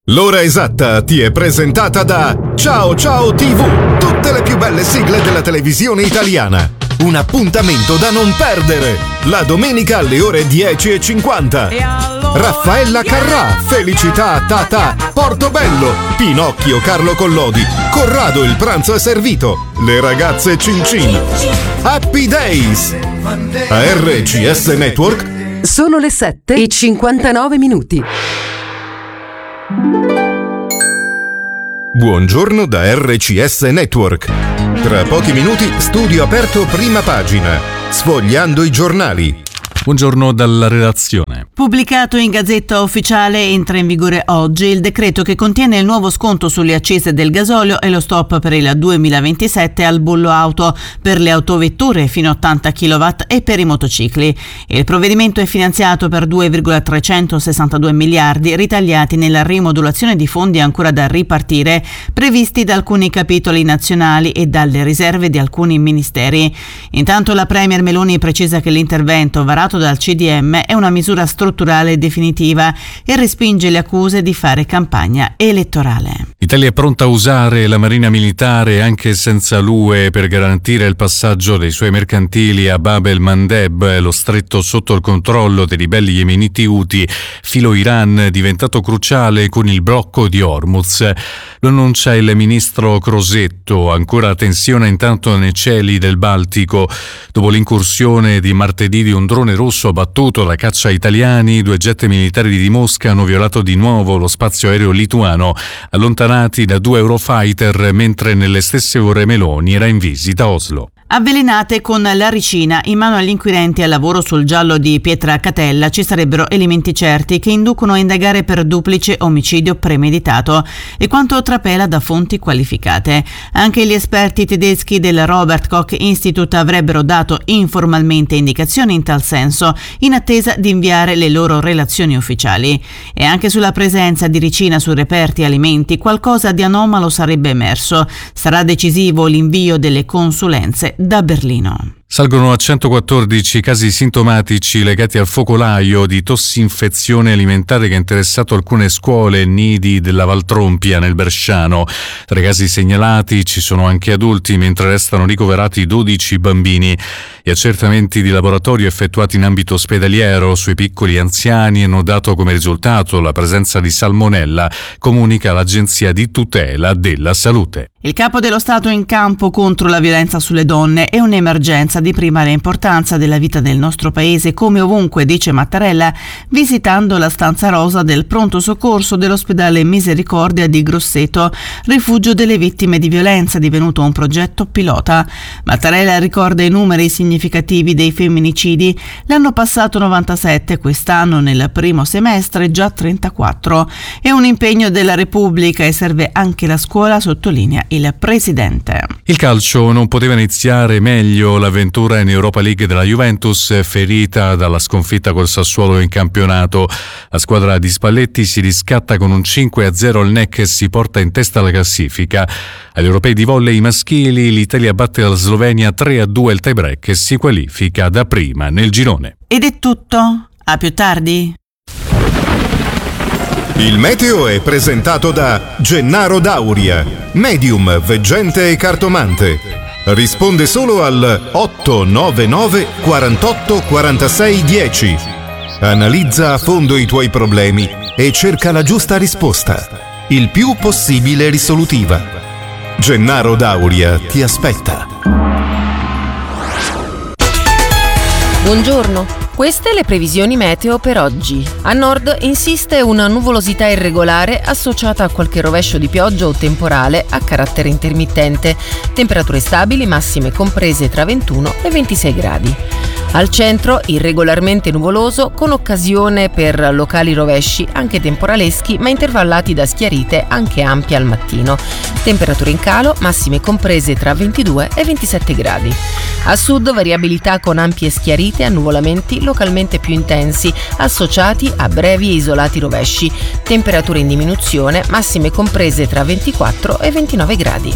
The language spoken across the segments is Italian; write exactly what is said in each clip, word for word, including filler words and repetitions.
L'ora esatta ti è presentata da Ciao Ciao tivù, tutte le più belle sigle della televisione italiana. Un appuntamento da non perdere, la domenica alle ore dieci e cinquanta. Raffaella Carrà, Felicità Tata, Portobello, Pinocchio Carlo Collodi, Corrado il pranzo è servito, le ragazze Cincin, Happy Days. A R C S Network sono le sette e cinquantanove minuti. Buongiorno da R C S Network. Tra pochi minuti studio aperto prima pagina, sfogliando i giornali. Buongiorno dalla redazione. Pubblicato in Gazzetta Ufficiale, entra in vigore oggi il decreto che contiene il nuovo sconto sulle accise del gasolio e lo stop per il duemilaventisette al bollo auto per le autovetture fino a ottanta chilowatt e per i motocicli. Il provvedimento è finanziato per due virgola trecentosessantadue miliardi ritagliati nella rimodulazione di fondi ancora da ripartire previsti da alcuni capitoli nazionali e dalle riserve di alcuni ministeri. Intanto la Premier Meloni precisa che l'intervento varato dal C D M è una misura strutturale e definitiva e respinge le accuse di fare campagna elettorale. L'Italia è pronta a usare la Marina Militare anche senza l'U E per garantire il passaggio dei suoi mercantili a Bab el-Mandeb, lo stretto sotto il controllo dei ribelli yemeniti Houthi, filo Iran, diventato cruciale con il blocco di Hormuz. Lo annuncia il ministro Crosetto. Ancora tensione intanto nei cieli del Baltico. Dopo l'incursione di martedì di un drone russo abbattuto da caccia italiani, due jet militari di Mosca hanno violato di nuovo lo spazio aereo lituano, allontanati da due Eurofighter, mentre nelle stesse ore Meloni era in visita a Oslo. Avvelenate con la ricina, in mano agli inquirenti al lavoro sul giallo di Pietra Catella ci sarebbero elementi certi che inducono a indagare per duplice omicidio premeditato, e quanto trapela da fonti qualificate. Anche gli esperti tedeschi del Robert Koch Institute avrebbero dato informalmente indicazioni in tal senso, in attesa di inviare le loro relazioni ufficiali. E anche sulla presenza di ricina su reperti alimenti qualcosa di anomalo sarebbe emerso. Sarà decisivo l'invio delle consulenze da Berlino. Salgono a centoquattordici casi sintomatici legati al focolaio di tossinfezione alimentare che ha interessato alcune scuole e nidi della Valtrompia nel Bresciano. Tra i casi segnalati ci sono anche adulti, mentre restano ricoverati dodici bambini. Gli accertamenti di laboratorio effettuati in ambito ospedaliero sui piccoli anziani hanno dato come risultato la presenza di salmonella, comunica l'Agenzia di tutela della salute. Il capo dello Stato in campo contro la violenza sulle donne è un'emergenza di primaria importanza della vita del nostro paese, come ovunque, dice Mattarella, visitando la stanza rosa del pronto soccorso dell'ospedale Misericordia di Grosseto, rifugio delle vittime di violenza, divenuto un progetto pilota. Mattarella ricorda i numeri significativi dei femminicidi. L'anno passato novantasette, quest'anno nel primo semestre già trentaquattro. È un impegno della Repubblica e serve anche la scuola, sottolinea il presidente. Il calcio non poteva iniziare meglio l'avventura in Europa League della Juventus, ferita dalla sconfitta col Sassuolo in campionato. La squadra di Spalletti si riscatta con un cinque a zero al N E C e si porta in testa alla classifica. Agli europei di volley maschili l'Italia batte la Slovenia tre a due al tie-break e si qualifica da prima nel girone. Ed è tutto. A più tardi. Il meteo è presentato da Gennaro Dauria, medium, veggente e cartomante. Risponde solo al otto nove nove quarantotto quarantasei dieci. Analizza a fondo i tuoi problemi e cerca la giusta risposta, il più possibile risolutiva. Gennaro Dauria ti aspetta. Buongiorno. Queste le previsioni meteo per oggi. A nord insiste una nuvolosità irregolare associata a qualche rovescio di pioggia o temporale a carattere intermittente. Temperature stabili, massime comprese tra ventuno e ventisei gradi. Al centro irregolarmente nuvoloso con occasione per locali rovesci anche temporaleschi ma intervallati da schiarite anche ampie al mattino. Temperature in calo, massime comprese tra ventidue e ventisette gradi. A sud variabilità con ampie schiarite e annuvolamenti localmente più intensi associati a brevi e isolati rovesci. Temperature in diminuzione, massime comprese tra ventiquattro e ventinove gradi.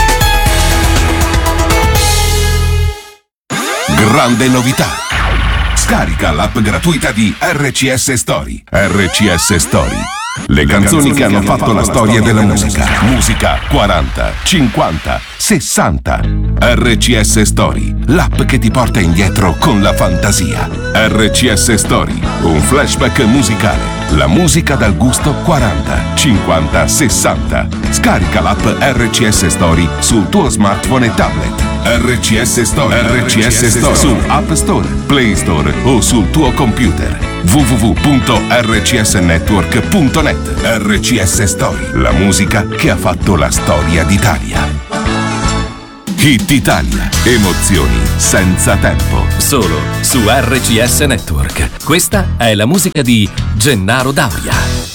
Grande novità! Scarica l'app gratuita di R C S Story. R C S Story. Le canzoni che hanno fatto la storia della musica. Musica quaranta, cinquanta, sessanta. R C S Story, l'app che ti porta indietro con la fantasia. R C S Story, un flashback musicale. La musica dal gusto quaranta, cinquanta, sessanta. Scarica l'app R C S Story sul tuo smartphone e tablet. R C S Story, R C S Story su App Store, Play Store o sul tuo computer. w w w punto r c s network punto net. R C S Story, la musica che ha fatto la storia d'Italia. Hit Italia, emozioni senza tempo. Solo su R C S Network. Questa è la musica di Gennaro Dauria.